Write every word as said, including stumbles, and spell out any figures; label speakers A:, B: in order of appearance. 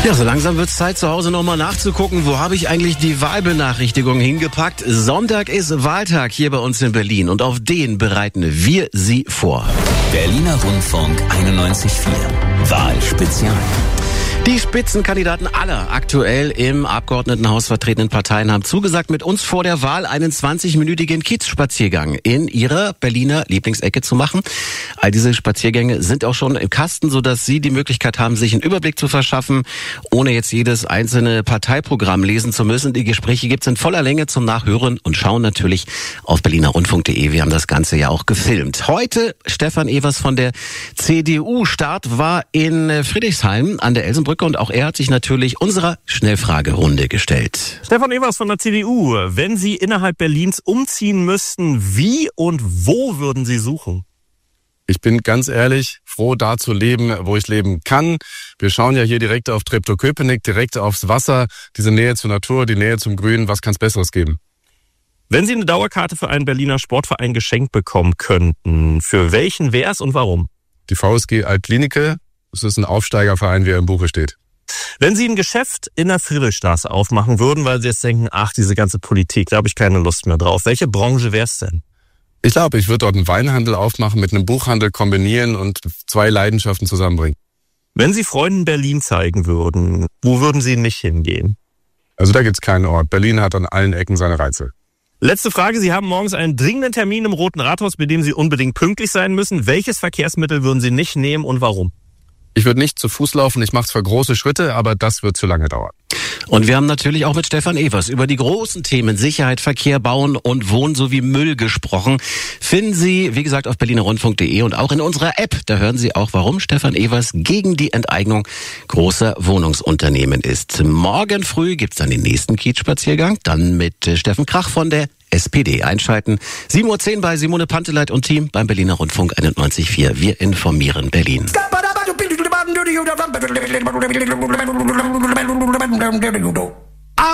A: Ja, so langsam wird's Zeit, zu Hause nochmal nachzugucken, wo habe ich eigentlich die Wahlbenachrichtigung hingepackt. Sonntag ist Wahltag hier bei uns in Berlin und auf den bereiten wir Sie vor.
B: Berliner Rundfunk einundneunzig Komma vier Wahlspezial.
A: Die Spitzenkandidaten aller aktuell im Abgeordnetenhaus vertretenen Parteien haben zugesagt, mit uns vor der Wahl einen zwanzigminütigen Kiezspaziergang in ihrer Berliner Lieblingsecke zu machen. All diese Spaziergänge sind auch schon im Kasten, sodass Sie die Möglichkeit haben, sich einen Überblick zu verschaffen, ohne jetzt jedes einzelne Parteiprogramm lesen zu müssen. Die Gespräche gibt's in voller Länge zum Nachhören und Schauen natürlich auf berliner rundfunk punkt de. Wir haben das Ganze ja auch gefilmt. Heute Stefan Evers von der C D U. Start war in Friedrichshain an der Elsenbrücke. Und auch er hat sich natürlich unserer Schnellfragerunde gestellt.
C: Stefan Evers von der C D U. Wenn Sie innerhalb Berlins umziehen müssten, wie und wo würden Sie suchen?
D: Ich bin ganz ehrlich froh, da zu leben, wo ich leben kann. Wir schauen ja hier direkt auf Treptow-Köpenick, direkt aufs Wasser. Diese Nähe zur Natur, die Nähe zum Grün. Was kann es Besseres geben?
C: Wenn Sie eine Dauerkarte für einen Berliner Sportverein geschenkt bekommen könnten, für welchen wär's und warum?
D: Die V S G Altklinike. Es ist ein Aufsteigerverein, wie er im Buche steht.
C: Wenn Sie ein Geschäft in der Friedrichstraße aufmachen würden, weil Sie jetzt denken, ach, diese ganze Politik, da habe ich keine Lust mehr drauf. Welche Branche wär's denn?
D: Ich glaube, ich würde dort einen Weinhandel aufmachen, mit einem Buchhandel kombinieren und zwei Leidenschaften zusammenbringen.
C: Wenn Sie Freunden Berlin zeigen würden, wo würden Sie nicht hingehen?
D: Also da gibt's keinen Ort. Berlin hat an allen Ecken seine Reize.
C: Letzte Frage. Sie haben morgens einen dringenden Termin im Roten Rathaus, bei dem Sie unbedingt pünktlich sein müssen. Welches Verkehrsmittel würden Sie nicht nehmen und warum?
D: Ich würde nicht zu Fuß laufen, ich mache zwar große Schritte, aber das wird zu lange dauern.
A: Und wir haben natürlich auch mit Stefan Evers über die großen Themen Sicherheit, Verkehr, Bauen und Wohnen sowie Müll gesprochen. Finden Sie, wie gesagt, auf berliner rundfunk punkt de und auch in unserer App. Da hören Sie auch, warum Stefan Evers gegen die Enteignung großer Wohnungsunternehmen ist. Morgen früh gibt's dann den nächsten Kiezspaziergang, dann mit Steffen Krach von der S P D. Einschalten. sieben Uhr zehn bei Simone Panteleit und Team beim Berliner Rundfunk einundneunzig Komma vier. Wir informieren Berlin.
E: Do